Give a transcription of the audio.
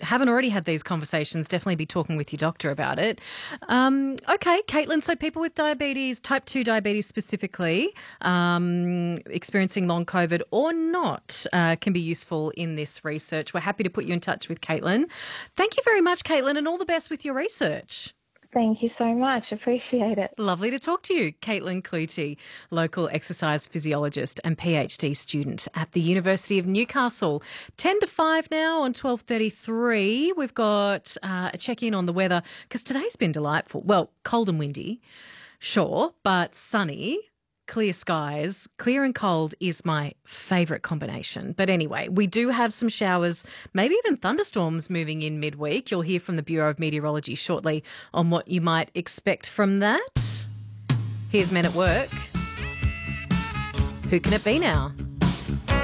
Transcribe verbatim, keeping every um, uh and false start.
haven't already had these conversations, definitely be talking with your doctor about it. Um, okay, Caitlin, so people with diabetes, type two diabetes specifically, um, experiencing long COVID or not, uh, can be useful in this research. We're happy to put you in touch with Caitlin. Thank you very much, Caitlin, and all the best with your research. Thank you so much. Appreciate it. Lovely to talk to you. Caitlin Clutie, local exercise physiologist and PhD student at the University of Newcastle. ten to five now on twelve thirty-three. We've got uh, a check-in on the weather because today's been delightful. Well, cold and windy, sure, but sunny. Clear skies, clear and cold is my favourite combination. But anyway, we do have some showers, maybe even thunderstorms moving in midweek. You'll hear from the Bureau of Meteorology shortly on what you might expect from that. Here's Men at Work. Who can it be now?